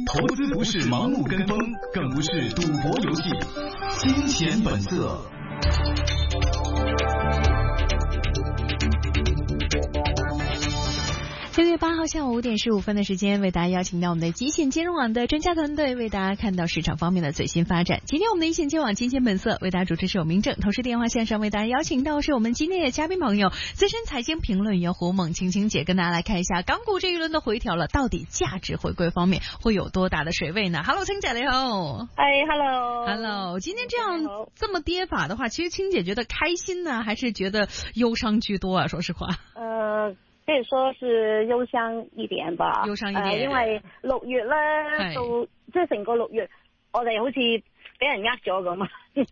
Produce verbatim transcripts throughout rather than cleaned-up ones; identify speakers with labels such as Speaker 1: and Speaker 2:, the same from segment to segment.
Speaker 1: 投資不是盲目跟風，更不是賭博遊戲。金錢本色。
Speaker 2: 六月八號下午五點十五分的時間，為大家邀請到我們的極限金融網的專家團隊，為大家看到市場方面的最新發展。今天我們的一線金融網金錢本色為大家主持是有明正，同時電話線上為大家邀請到是我們今天的嘉賓朋友，資深財經評論員胡猛晴晴姐，跟大家來看一下港股這一輪的回調了，到底價值回歸方面會有多大的水位呢 ？Hello， 晴姐你好。
Speaker 3: 哎 ，Hello，Hello，
Speaker 2: 今天這樣這麼跌法的話，其實晴姐覺得開心呢，還是覺得憂傷居多啊？說實話。
Speaker 3: 呃。可以說是憂傷一點吧，
Speaker 2: 憂傷一點，
Speaker 3: 呃、因為六月咧到即係成個六月，我哋好似俾人呃咗咁啊。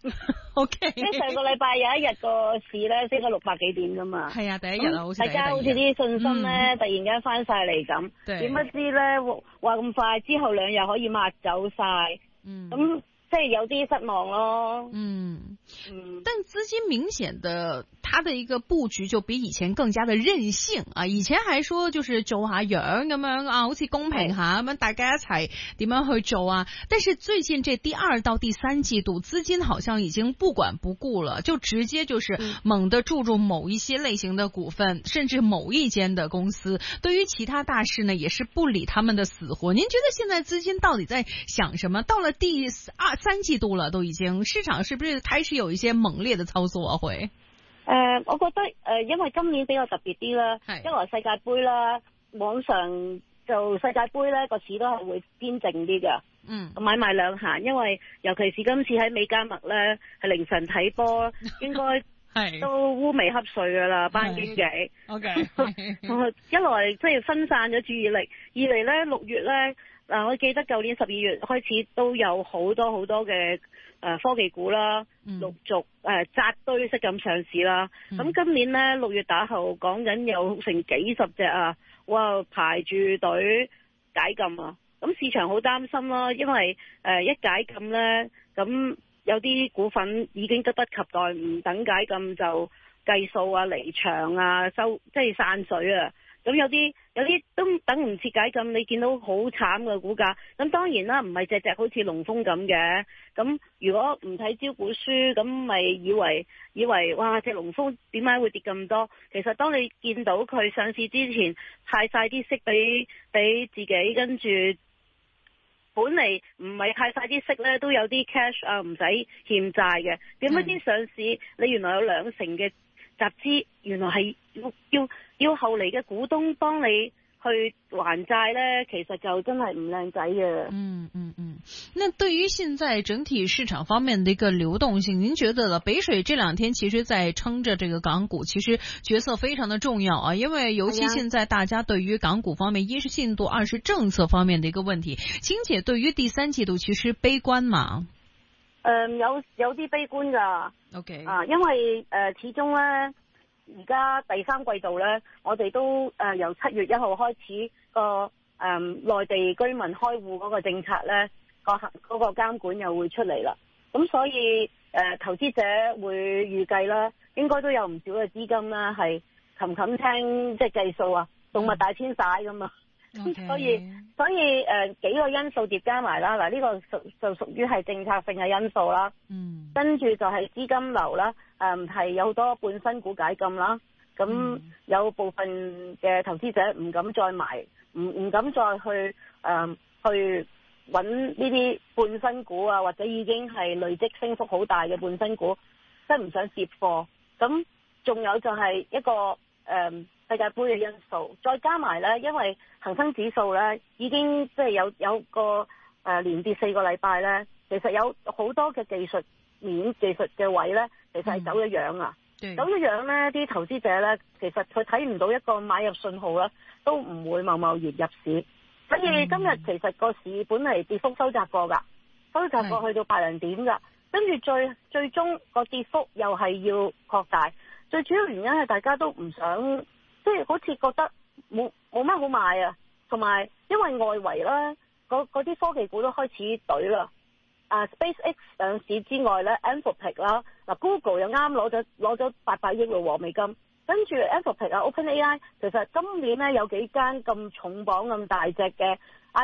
Speaker 2: O K，
Speaker 3: 即係上個禮拜有一日個市咧升咗六百幾點噶嘛。係
Speaker 2: 啊，第一日啊，好似
Speaker 3: 大家好似啲信心咧、嗯、突然間翻晒嚟咁，點不知咧話咁快之後兩日可以抹走晒，嗯，咁即係有啲失望咯。
Speaker 2: 嗯嗯，但資金明顯的。它的一個布局就比以前更加的任性啊！以前還說就是做下樣咁樣啊，好似公平下咁樣，大家一齊點樣去做啊？但是最近這第二到第三季度，資金好像已經不管不顧了，就直接就是猛地注入某一些類型的股份，甚至某一間的公司。對於其他大市呢，也是不理他們的死活。您覺得現在資金到底在想什麼？到了第二三季度了，都已經市場是不是開始有一些猛烈的操作啊？會？
Speaker 3: 誒、呃，我覺得誒、呃，因為今年比較特別啲啦，一來世界盃啦，網上就世界盃咧個市都係會偏靜啲嘅，嗯，買賣兩閒，因為尤其是今次喺美加墨咧係凌晨睇波，應該都烏眉瞌睡噶啦，班經紀，OK， 一來即係分散咗注意力，二嚟咧六月咧，嗱、呃，我記得舊年十二月開始都有好多好多嘅。誒、呃，科技股啦，陸續誒紮堆式咁上市啦。咁、嗯、今年咧六月打後，講緊有成幾十隻啊，哇排住隊解禁啊！咁市場好擔心啦，因為誒、呃、一解禁咧，咁有啲股份已經急不及待，唔等解禁就計數啊、離場啊、收即係散水啊。咁有啲有啲都等唔切解禁，你見到好慘嘅股價。咁當然啦，唔係隻隻好似龍峰咁嘅。咁如果唔睇招股書，咁咪以為以為哇隻龍峰點解會跌咁多？其實當你見到佢上市之前派晒啲息俾俾自己，跟住本嚟唔係派晒啲息咧，都有啲 cash 啊，唔使欠債嘅。點解啲上市你原來有兩成嘅集資，原來係要要要後嚟嘅股東幫你去還債呢，其實就真係唔靚仔嘅。
Speaker 2: 嗯嗯嗯。那對於現在整體市場方面的一個流動性，您覺得呢？北水這兩天其實在撐着這個港股，其實角色非常的重要啊。因為尤其現在大家對於港股方面，一是進度，二是政策方面的一個問題。晴姐對於第三季度其實悲觀嘛？
Speaker 3: 誒、呃，有有啲悲觀噶。OK。啊，因為誒、呃、始終呢。而家第三季度咧，我哋都誒、呃、由七月一號開始個誒內地居民開戶嗰個政策咧，個嗰個監管又會出嚟啦。咁所以誒、呃、投資者會預計啦，應該都有唔少嘅資金啦，係冚冚聽即係計數啊，動物大遷徙咁啊。Okay. 所以所以誒、呃、幾個因素疊加埋啦，嗱、這、呢個屬就屬於係政策性嘅因素啦。嗯，跟住就係資金流啦，誒、呃、係有好多半新股解禁啦，咁、嗯、有部分嘅投資者唔敢再買，唔唔敢再去誒、呃、去揾呢啲半新股啊，或者已經係累積升幅好大嘅半新股，即係唔想接貨。咁仲有就係一個誒。呃世界盃嘅因素，再加埋咧，因為恒生指數咧已經即係有有個誒、呃、連跌四個禮拜咧，其實有好多嘅技術面技術嘅位咧，其實係走咗樣啊，嗯、走咗樣咧，啲投資者咧，其實佢睇唔到一個買入信號啦，都唔會貿貿然入市。所以今日其實個市本嚟跌幅收窄過噶，收窄過去到百零點噶，跟住最最終個跌幅又係要擴大，最主要原因係大家都唔想。即係好似覺得冇冇乜好買啊，同埋因為外圍咧，嗰啲科技股都開始懟啦。啊 ，SpaceX 上市之外咧 ，Anthropic 啦，嗱 Google 又啱攞咗攞咗八百億咯美金，跟住 Anthropic 啊 ，OpenAI 其實今年咧有幾間咁重磅咁大隻嘅。